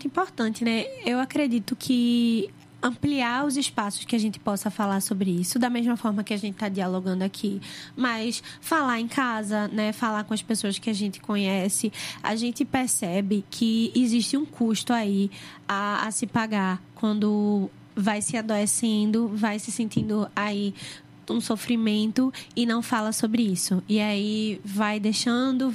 importante, né? Eu acredito que ampliar os espaços que a gente possa falar sobre isso, da mesma forma que a gente está dialogando aqui, mas falar em casa, né, falar com as pessoas que a gente conhece, a gente percebe que existe um custo aí a se pagar quando vai se adoecendo, vai se sentindo aí um sofrimento e não fala sobre isso. E aí vai deixando.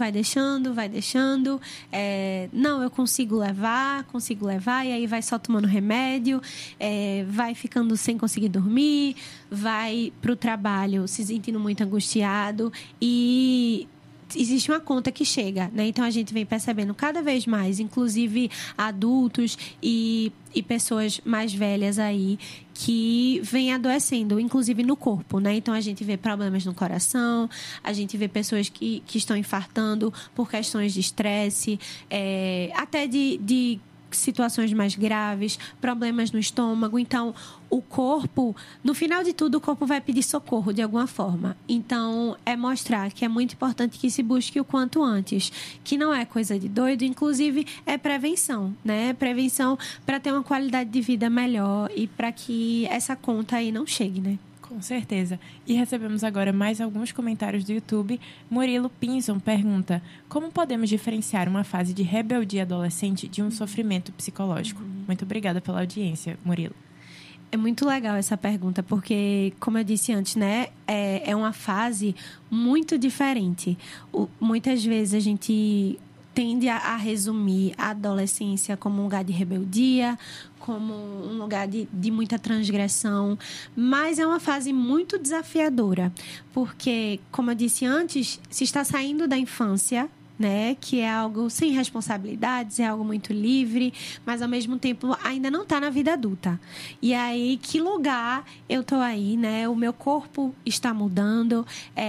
Não, eu consigo levar, e aí vai só tomando remédio, vai ficando sem conseguir dormir, vai pro trabalho se sentindo muito angustiado e existe uma conta que chega, né? Então a gente vem percebendo cada vez mais, inclusive adultos e pessoas mais velhas aí que vêm adoecendo, inclusive no corpo, né? Então a gente vê problemas no coração, a gente vê pessoas que estão infartando por questões de estresse, até de situações mais graves, problemas no estômago. Então, o corpo, no final de tudo, o corpo vai pedir socorro de alguma forma. Então, é mostrar que é muito importante que se busque o quanto antes, que não é coisa de doido, inclusive é prevenção, né? Prevenção para ter uma qualidade de vida melhor e para que essa conta aí não chegue, né? Com certeza. E recebemos agora mais alguns comentários do YouTube. Murilo Pinson pergunta: como podemos diferenciar uma fase de rebeldia adolescente de um sofrimento psicológico? Muito obrigada pela audiência, Murilo. É muito legal essa pergunta, porque, como eu disse antes, né, é uma fase muito diferente. Muitas vezes a gente tende a resumir a adolescência como um lugar de rebeldia, como um lugar de muita transgressão, mas é uma fase muito desafiadora, porque, como eu disse antes, se está saindo da infância, né, que é algo sem responsabilidades, é algo muito livre, mas ao mesmo tempo ainda não está na vida adulta. E aí, que lugar eu tô aí, né? O meu corpo está mudando,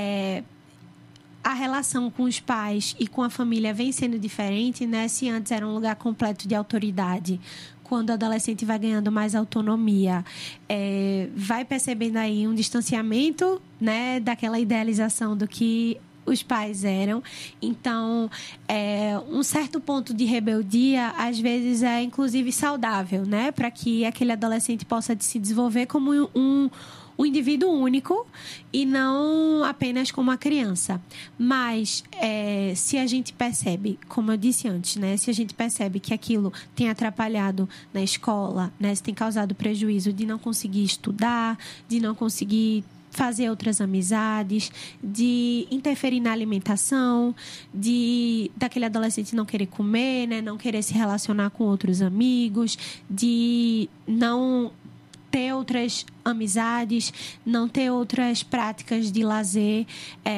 a relação com os pais e com a família vem sendo diferente, né? Se antes era um lugar completo de autoridade, quando o adolescente vai ganhando mais autonomia, vai percebendo aí um distanciamento, né, daquela idealização do que os pais eram. Então, um certo ponto de rebeldia, às vezes, é inclusive saudável, né? Para que aquele adolescente possa se desenvolver como um indivíduo único e não apenas como uma criança. Mas, se a gente percebe, como eu disse antes, né? Se a gente percebe que aquilo tem atrapalhado na escola, né? Se tem causado prejuízo de não conseguir estudar, de não conseguir fazer amizades, de interferir na alimentação, daquele adolescente não querer comer, né? Não querer se relacionar com outros amigos, de não ter outras amizades, não ter outras práticas de lazer.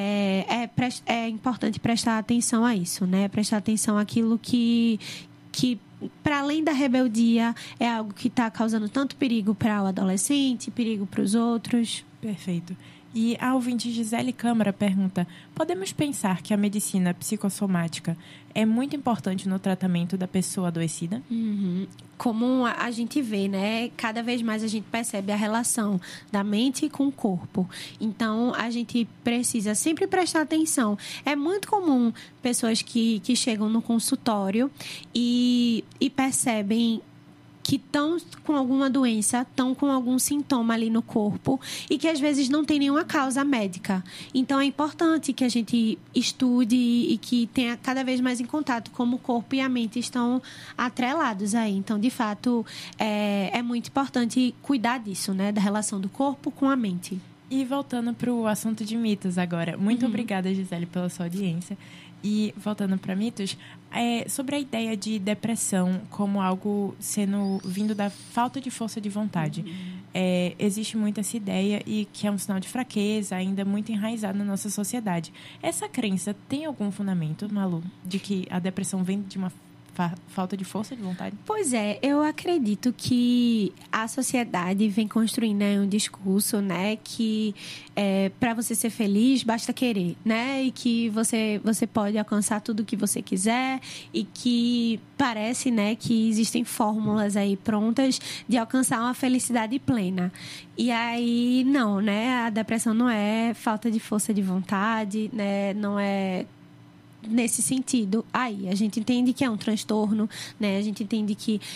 É importante prestar atenção a isso, né? Prestar atenção àquilo que para além da rebeldia, é algo que está causando tanto perigo para o adolescente, perigo para os outros. Perfeito. E a ouvinte Gisele Câmara pergunta: podemos pensar que a medicina psicossomática é muito importante no tratamento da pessoa adoecida? Como a gente vê, né? Cada vez mais a gente percebe a relação da mente com o corpo. Então, a gente precisa sempre prestar atenção. É muito comum pessoas que chegam no consultório e percebem que estão com alguma doença, estão com algum sintoma ali no corpo e que às vezes não tem nenhuma causa médica. Então é importante que a gente estude e que tenha cada vez mais em contato como o corpo e a mente estão atrelados aí. Então, de fato, é muito importante cuidar disso, né? Da relação do corpo com a mente. E voltando para o assunto de mitos agora. Muito obrigada, Gisele, pela sua audiência. E voltando para mitos, sobre a ideia de depressão como algo vindo da falta de força de vontade. Existe muito essa ideia e que é um sinal de fraqueza, ainda muito enraizado na nossa sociedade. Essa crença tem algum fundamento, Malu, de que a depressão vem de uma falta de força de vontade? Pois é, eu acredito que a sociedade vem construindo, né, um discurso, né, que para você ser feliz basta querer, né, e que você pode alcançar tudo o que você quiser e que parece, né, que existem fórmulas aí prontas de alcançar uma felicidade plena. E aí, não, né, a depressão não é falta de força de vontade, né, não é nesse sentido. Aí, a gente entende que é um transtorno, né? A gente entende que